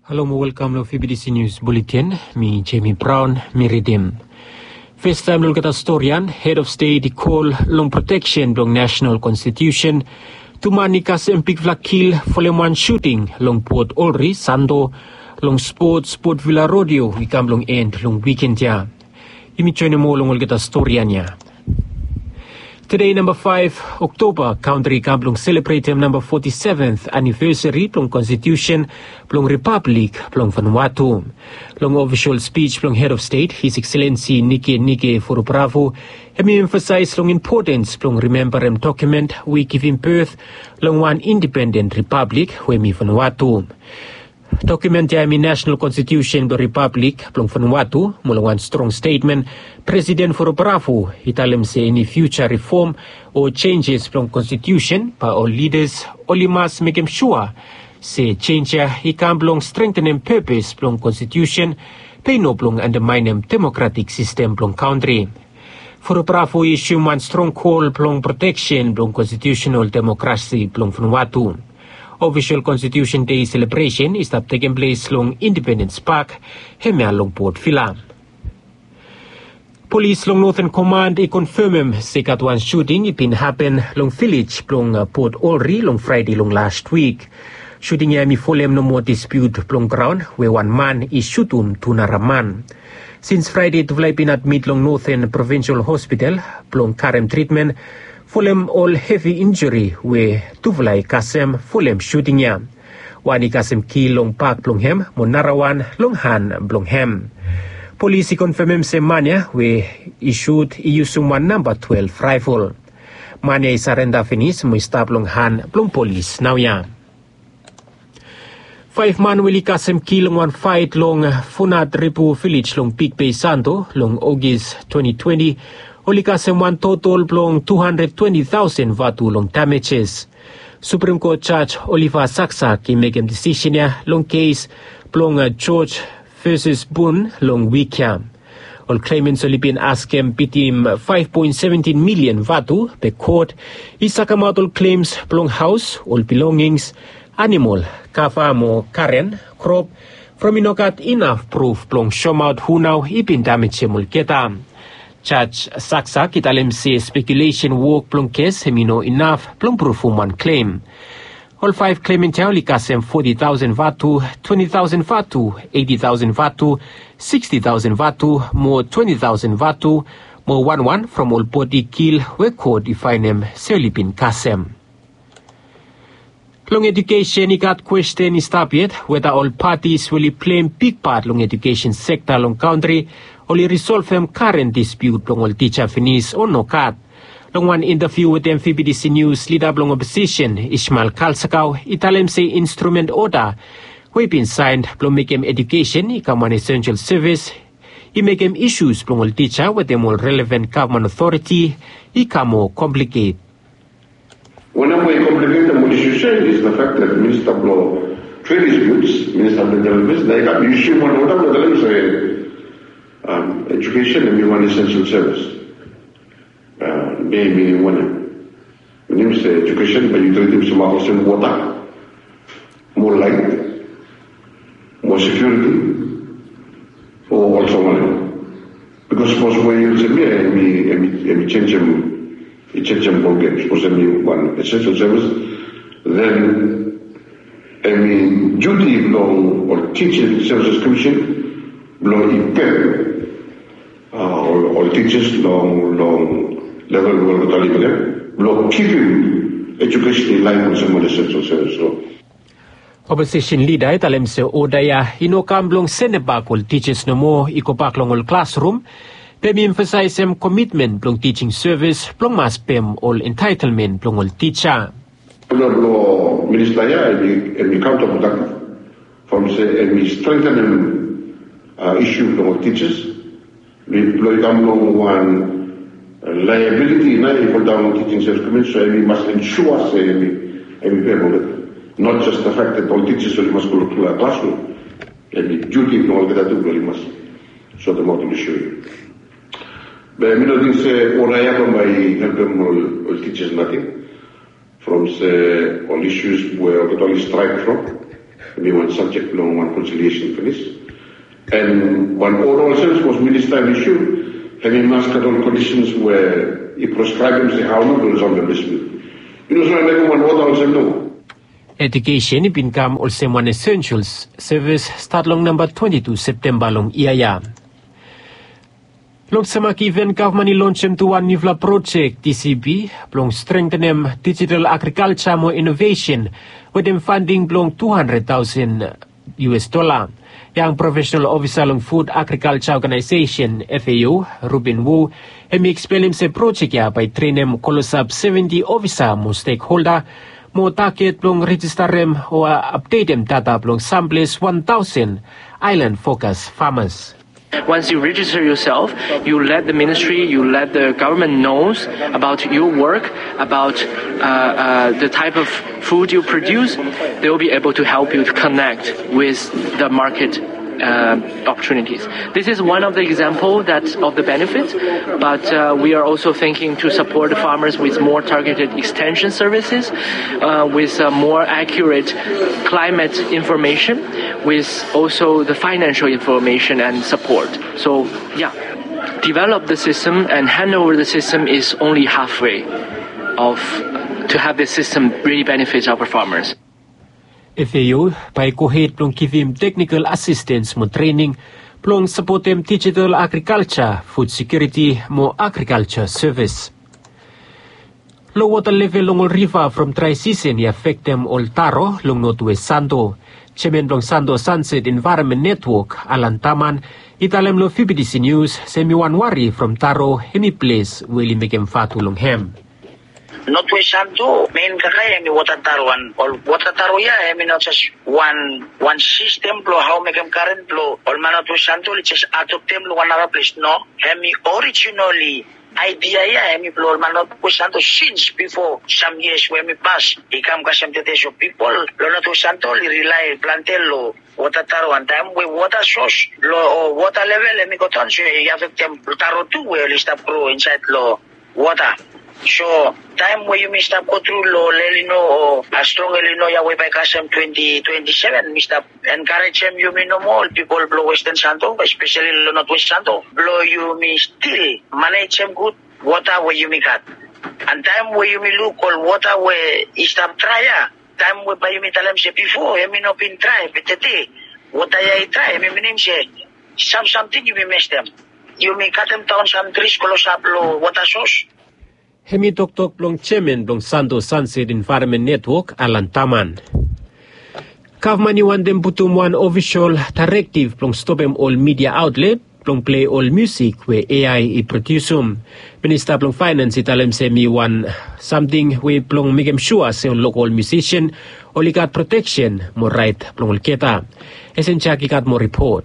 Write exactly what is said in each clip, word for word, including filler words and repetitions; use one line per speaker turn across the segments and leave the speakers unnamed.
Hello mo welcome lo F B D C News Bulletin, mi Jamie Brown, mi redim. First time lo kata storian, Head of State call long protection long National Constitution, tumani kas empik vlakil foleman shooting long Port Olri, Sando, long sport, sport Villa Rodeo, ikam long end long weekend ya. Imi choy mo long kata storian ya. Today, number five October, country kamplong celebrate number forty-seventh anniversary plong Constitution plong Republic plong Vanuatu. Long official speech plong Head of State, His Excellency Nike Nike Forobravo, hemi emphasize long importance plong remember em document we give him birth long one independent republic wemi Vanuatu. Document ya mi National Constitution the Republic plong Vanuatu mula one strong statement President Forobravo italem se any future reform or changes plong Constitution pa all leaders only must make sure se change ya ikam plong strengthen em purpose plong Constitution pay no plong undermine em democratic system plong country. Forobravo issue one strong call plong protection plong constitutional democracy plong Vanuatu. Official Constitution Day celebration is up taking place long Independence Park, hemya long Port Vila. Police long Northern Command i confirm sekat one shooting ipin happen long village long Port Olri long Friday long last week. Shooting ya mi folem no more dispute long ground where one man is shutum tunaraman. Since Friday to fly pin admit long Northern Provincial Hospital long Karem treatment. Folem all heavy injury we tuvlay kasem folem shooting ya. Wani kasem ki long park plong hem monarawan long han blong hem. Police confirm se mania we issued iusum one number twelve rifle. Mania isarenda finis mo stop long han blong police now ya. Five man wili kasem ki long one fight long Funat Ripu village long Big Bay Santo long August twenty twenty. Oli kasem one total plong two hundred twenty thousand vatu long damages. Supreme Court Judge Oliver Saksa ki make a decision ya long case plong uh, George versus Boone long weekend. All claimants only been asked him bitim five point one seven million vatu per court. Isakamat all claims plong house, all belongings, animal, kafa mo karen, crop, from inokat enough proof plong shomout hunau ipin damage mulketa. Judge Saksa kitalem se speculation work plong case hemino enough plong proof one claim. All five claimant only kasem forty thousand vatu, twenty thousand vatu, eighty thousand vatu, sixty thousand vatu, more twenty thousand vatu, more one one from all body kill we court define them selipin kasem. Long education, he got question is stop yet whether all parties will play a big part long education sector long country only resolve them current dispute long all teacher finish or no cut. Long one interview with M F B D C News leader long opposition Ishmael Kalsakau italem say instrument order we been signed long make him education he come on essential service he make him issues long all teacher with them all relevant government authority he come more complicate.
One of the complicated modification is the fact that Minister of Law Trade Disputes, Minister of the Development, they have issue one order with the um, education and one essential service. Uh, maybe one. When you say education, but you treat them some water, more light, more security, or also money. Because suppose when you say me, I me change them. It's a jumbo game, suppose I mean one essential service, then I mean duty long or teaching services commission long impact uh, or, or teachers long long level will long keeping education in line with some of the essential services. So.
Opposition leader italem se odaya inokam long senebakol teachers no mo ikopak long all classroom. Pemi emphasize them commitment plong teaching service plong mas pem all entitlement plong all teacher.
Lo minister ya emi counterproductive from say emi strengthen uh, issue plong all teachers. Lo ikam long one uh, liability na equal down teaching service commission so emi must ensure say emi emi pay not just the fact that all teachers only must go to a classroom. Emi duty plong all that do really must sort them out in the issue. But I mean, say, or I have my help them all, all teachers nothing from say all issues where we only strike from. We want subject law, one conciliation for this. And one oral sense was minister issue, having mastered on conditions where he prescribed him say how not to resolve the dispute. You know, so I make one oral sense no.
Education become also one essentials service start long number twenty-two September long iaya. Long samak event government launch to one new project T C B long strengthen them digital agriculture more innovation with them funding long two hundred thousand U S dollar. Yang professional officer long Food Agriculture Organization F A O Ruben Wu hemi explain him say project ya by train them close up seventy officer mo stakeholder mo target long register them or update them data long samples one thousand island focus farmers.
Once you register yourself, you let the ministry, you let the government knows about your work, about uh, uh, the type of food you produce. They will be able to help you to connect with the market uh, opportunities. This is one of the examples that of the benefits, but uh, we are also thinking to support the farmers with more targeted extension services, uh, with uh, more accurate climate information, with also the financial information and support. So, yeah, develop the system and hand over the system is only halfway of to have this system really benefit our farmers.
F A O by kuhit plong give him technical assistance mo training plong support him digital agriculture, food security mo agriculture service. Low water level long river from dry season affect them all Taro long northwest Sando. Chairman long Sando Sunset Environment Network Alan Taman italem lo F B D C News semi Wanwari from Taro hemi place Willie Mekem Fatu long hem.
Northwest Sando main kakaya mi water taruan or water taro ya I mean not just one one system blow how make them current blow all man Northwest Sando just out of them one other place no hemi originally idea ya hemi blow man Northwest Sando since before some years when me pass he come ka some of people lo Northwest Sando rely plantel lo water taro one time we water source lo water level hemi go ton so you have them taro too where stop grow inside lo water. So, time where you must go through low Lelino or a strong Lelino Yahweh by Kasem twenty twenty-seven, Mister encourage them you mean no more people blow Western Santo, especially Northwest Santo. Blow you me still manage them good water where you me cut. And time where you me look all water where is stop try time where by you me tell them say before, you me no been try, but today, water ya try, you me say some something you me mess them. You me cut them down some trees close up low water source.
Hemi tok tok long chairman long Sando Sunset Environment Network Alan Taman. Kavmani wan dem putum one official directive plong stop em all media outlet plong play all music where A I i produce um. Minister plong finance italem semi one something we plong make em sure se on local musician olikat protection mo right plong olketa. Esen chakikat mo report.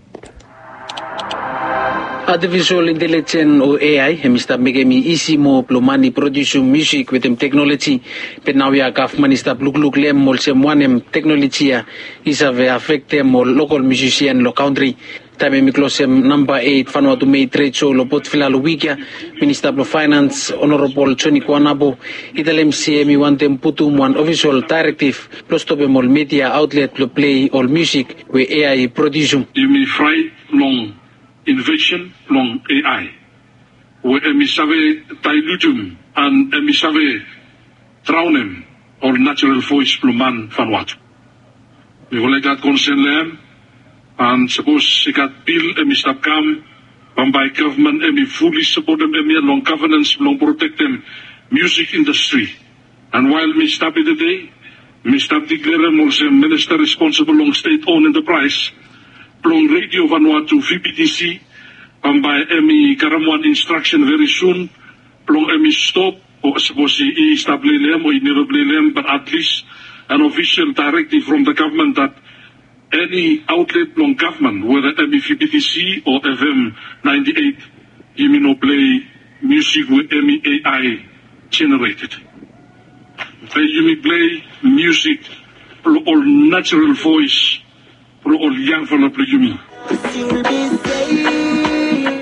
Artificial intelligence or A I, hemista megemi easy mo plumani produce music with them technology. But now we are government stop look look lem mol sem one technology is have affect them or local musician lo country. Time mi closem number eight Vanuatu May trade show lo pot filalo wikia Minister of Finance Honorable Johnny Kwanabo italem C M want them putum one official directive plus to be mol media outlet to play all music with A I produce.
You may fry long innovation long A I, where emisave dilutum and emisave traunem or natural voice pluman Vanuatu. We will get consent them, and suppose it got bill emistap come, and by government emi fully support them emi long governance long protect them music industry. And while me stop it today, me stop declare them also minister responsible long state owned enterprise. Plong Radio Vanuatu V P T C, and by Emi Karamuan instruction very soon, Plong Emi stop, or suppose he establish them or he never play them, but at least an official directive from the government that any outlet Plong government, whether Emi V P T C or F M ninety-eight, you may not play music with Emi A I generated. You may play music or natural voice. All young fella play you mean.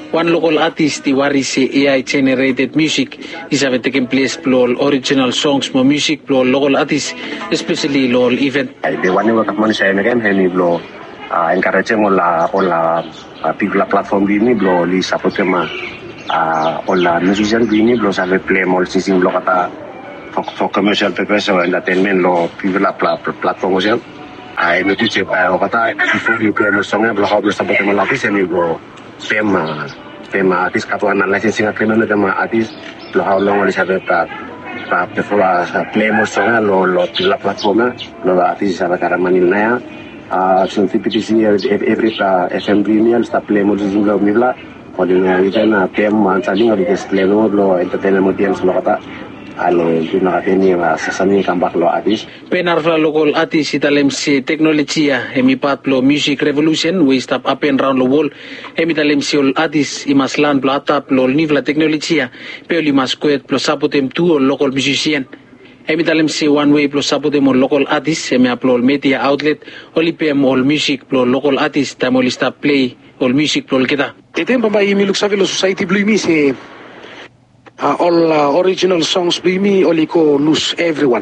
one local artist di wari si A I generated music is have taken place plol original songs mo music plol local artist especially lol event.
The one work man saya megam hemi blo encourage ngola ola pigla platform ini blo li sapotema ola musician ini blo save play mol sising blo kata for, for commercial purpose or entertainment lo pigla platform osian. I me kuche o kata before you play mo song blo how blo sapotema la pis hemi blo tema tema artis katuan licensing agreement sama artis lo how long oli save pa pa before play mo song lo lo pigla platform lo artis save cara manilna ah so P P T C every F M premium sta play mo juga mila kalau kita na tem mansaling oli display lo lo entertainment audience lo kata ale dina kateni la sasani kambak lo artis
penar fla local artist italem si teknologia hemi pat lo music revolution we stop up and round the world hemi talem si ol artist imaslan plata lo nivla teknologia pe oli masquet lo sapotem tu local musician hemi talem si one way lo sapotem local artist hemi upload media outlet oli pem all music lo local artist tamol stop play all music lo kita
tetem ba imiluk savi lo society blue mi se Uh, all uh, original songs by me oliko lose everyone.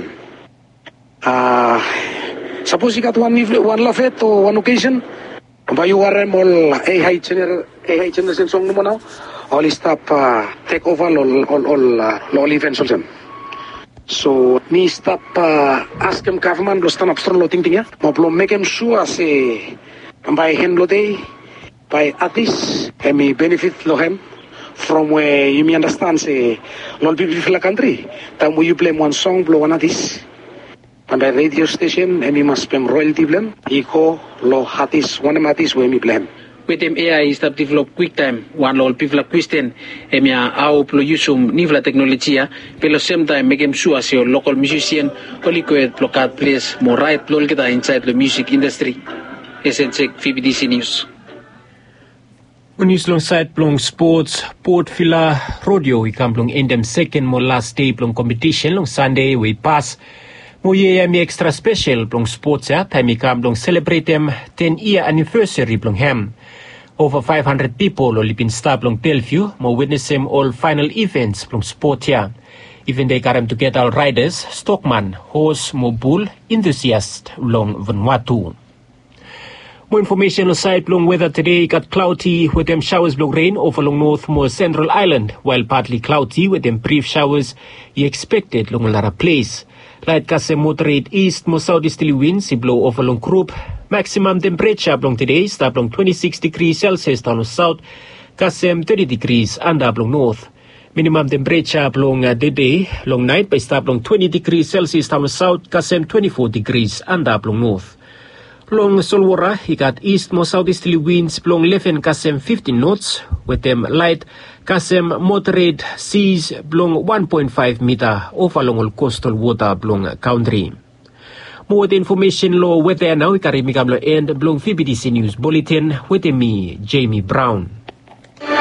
Uh, suppose you got one one lafet or one occasion, by you are all A I general A I generation song no now, all stop uh, take over all all all uh, all events also. So me stop uh, ask them government lo stand up strong lo ting ting ya, mo lo make them sure say by hand lo day by artists me benefit lo hem. From where you may understand, say, all people feel the country. Time when you play one song, blow one artist. And by radio station, and you must pay royalty blame. Eco, low artist, one artist, where me blame.
With them A I start develop quick time, one all people question, emia au plo usum nivla teknologia, pero same time make them sure as your local musician, only could block place more right plol kita inside the music industry. S N C V B D C News.
News long side plong sports Port Vila Rodeo ikam plong endem second mo last day plong competition long Sunday we pass mo ye mi extra special plong sports ya time ikam plong celebrate them ten year anniversary plong ham over five hundred people olipin sta plong Bellevue mo witness them all final events plong sport ya even they karam to get all riders stockman horse mo bull enthusiast long Vanuatu. More information on side long weather today got cloudy with them showers blow rain over along north more central island while partly cloudy with them brief showers you expected long Lara place. Light case moderate east more southeasterly winds blow over along group. Maximum temperature along today start along twenty-six degrees Celsius down south, Kasem thirty degrees under along north. Minimum temperature along uh, the day long night by start along twenty degrees Celsius down south, Kasem twenty-four degrees under along north. Long Solwara, he got east more southeasterly winds blowing eleven Kasem fifteen knots, with them light Kasem moderate seas blowing one point five meter over along all coastal water blowing country. More information low weather now, we carry me end blowing V B D C News Bulletin with me, Jamie Brown.